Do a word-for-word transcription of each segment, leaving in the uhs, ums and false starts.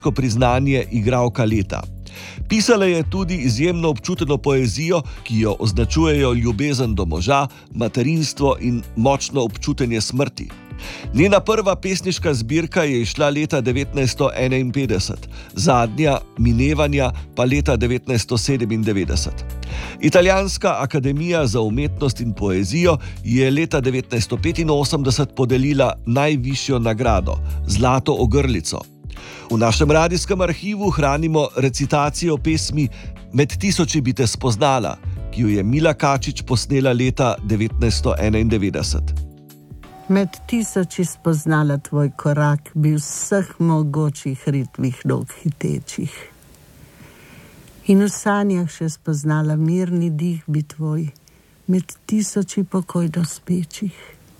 priznanje igralka leta. Pisala je tudi izjemno občuteno poezijo, ki jo označujejo ljubezen do moža, materinstvo in močno občutenje smrti. Njena prva pesniška zbirka je izšla leta devetnajststo enainpetdeset, zadnja, Minevanja, pa leta devetnajststo sedemindevetdeset. Italijanska akademija za umetnost in poezijo je leta devetnajststo petinosemdeset podelila najvišjo nagrado, zlato ogrlico. V našem radijskem arhivu hranimo recitacijo pesmi Med tisoči bi te spoznala, ki jo je Mila Kačič posnela leta devetnajststo enaindevetdeset. Med tisoči spoznala tvoj korak, bi vseh mogočih ritmih nog hitečih. In v sanjah še spoznala mirni dih bi tvoj, med tisoči pokojno spečih.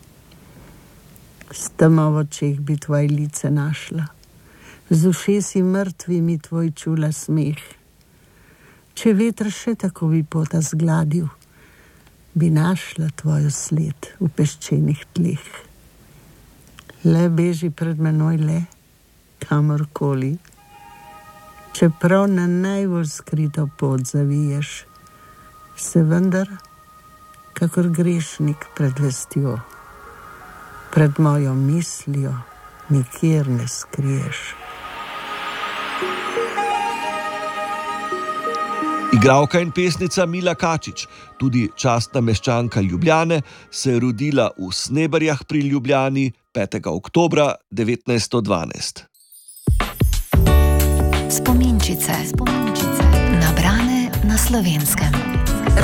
S temo v očeh bi tvoj lice našla, z ušesi mrtvimi tvoj čula smeh. Če veter še tako bi pota zgladil, bi našla tvojo sled v peščenih tleh. Le beži pred menoj, le kamorkoli, čeprav na najbolj skrito pot zaviješ, se vendar, kakor grešnik pred vestjo, pred mojo mislijo nikjer ne skriješ. Igralka in pesnica Mila Kačič, tudi častna meščanka Ljubljane, se je rodila v Sneberjah pri Ljubljani petega oktobra devetnajststo dvanajst. Spominčice, spominčice, nabrane na Slovenskem.